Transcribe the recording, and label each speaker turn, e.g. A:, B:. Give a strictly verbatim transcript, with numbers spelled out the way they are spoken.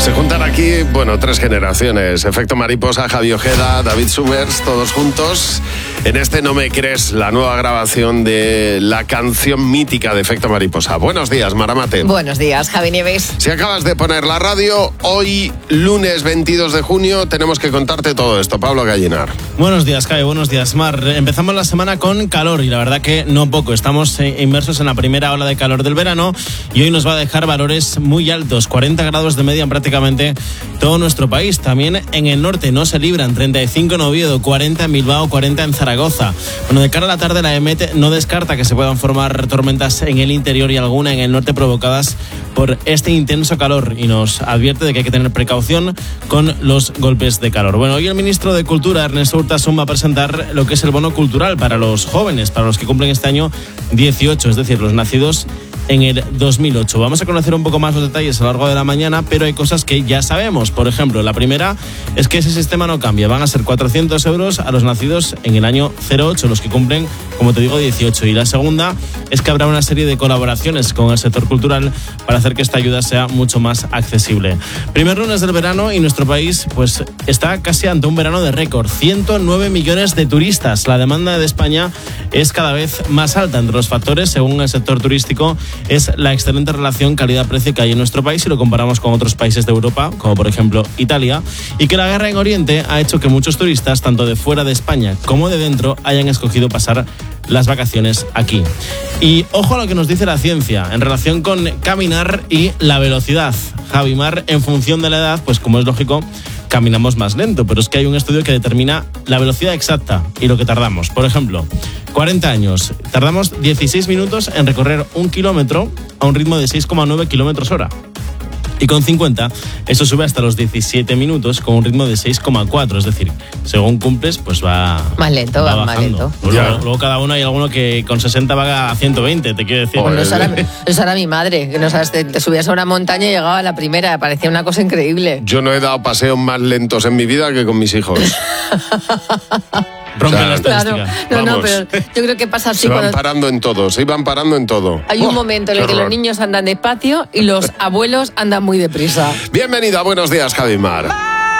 A: Se juntan aquí, bueno, tres generaciones. Efecto Mariposa, Javi Ojeda, David Subers, todos juntos. En este No Me Crees, la nueva grabación de la canción mítica de Efecto Mariposa. Buenos días, Maramate.
B: Buenos días, Javi Nieves.
A: Si acabas de poner la radio, hoy, lunes veintidós de junio, tenemos que contarte todo esto. Pablo Gallinar.
C: Buenos días, Javi. Buenos días, Mar. Empezamos la semana con calor y la verdad que no poco. Estamos inmersos en la primera ola de calor del verano y hoy nos va a dejar valores muy altos, cuarenta grados de media en prácticamente todo nuestro país. También en el norte no se libran, treinta y cinco en Oviedo, cuarenta en Bilbao, cuarenta en Zaragoza. Bueno, de cara a la tarde la EMET no descarta que se puedan formar tormentas en el interior y alguna en el norte provocadas por este intenso calor y nos advierte de que hay que tener precaución con los golpes de calor. Bueno, hoy el ministro de Cultura, Ernesto Urtasun, va a presentar lo que es el bono cultural para los jóvenes, para los que cumplen este año dieciocho, es decir, los nacidos en el dos mil ocho. Vamos a conocer un poco más los detalles a lo largo de la mañana, pero hay cosas que ya sabemos. Por ejemplo, la primera es que ese sistema no cambia. Van a ser cuatrocientos euros a los nacidos en el año cero ocho, los que cumplen, como te digo, dieciocho. Y la segunda es que habrá una serie de colaboraciones con el sector cultural para hacer que esta ayuda sea mucho más accesible. Primer lunes del verano y nuestro país pues está casi ante un verano de récord. ciento nueve millones de turistas. La demanda de España es cada vez más alta. Entre los factores, según el sector turístico, es la excelente relación calidad-precio que hay en nuestro país si lo comparamos con otros países de Europa, como por ejemplo Italia, y que la guerra en Oriente ha hecho que muchos turistas, tanto de fuera de España como de dentro, hayan escogido pasar las vacaciones aquí. Y ojo a lo que nos dice la ciencia en relación con caminar y la velocidad. Javi Mar, en función de la edad, pues como es lógico, caminamos más lento, pero es que hay un estudio que determina la velocidad exacta y lo que tardamos. Por ejemplo, cuarenta años, tardamos dieciséis minutos en recorrer un kilómetro a un ritmo de seis coma nueve kilómetros hora. Y con cincuenta, eso sube hasta los diecisiete minutos con un ritmo de seis coma cuatro. Es decir, según cumples, pues va
B: más lento, va, va más lento.
C: Luego, luego cada uno hay alguno que con sesenta va a ciento veinte, te quiero decir.
B: Bueno, eso, era, eso era mi madre, que no sabes, te, te subías a una montaña y llegaba a la primera, parecía una cosa increíble.
A: Yo no he dado paseos más lentos en mi vida que con mis hijos.
C: Rompe o sea, la estadística.
B: Claro, no, no, pero yo creo que pasa así.
A: Se van
B: cuando...
A: parando en todo, se iban parando en todo.
B: Hay un oh, momento en el que horror. Los niños andan despacio y los abuelos andan muy deprisa.
A: Bienvenida, buenos días, Javi Mar.